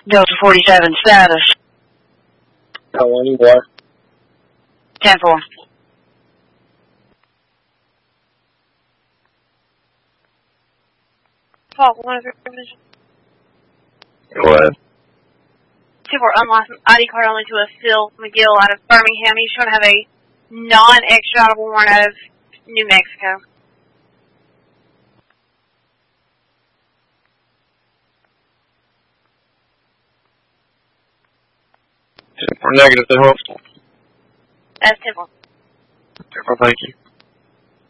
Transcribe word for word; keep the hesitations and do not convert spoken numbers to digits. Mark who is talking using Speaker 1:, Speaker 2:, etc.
Speaker 1: Delta forty-seven status.
Speaker 2: How long you what?
Speaker 1: ten four.
Speaker 3: Paul, one of your permission.
Speaker 4: Go ahead.
Speaker 3: Two four, unlicensed I D card only to a Phil McGill out of Birmingham. He's trying to have a non-extraditable warrant out of New Mexico.
Speaker 4: ten four negative, the hospital.
Speaker 3: That's ten four.
Speaker 4: ten four, thank you.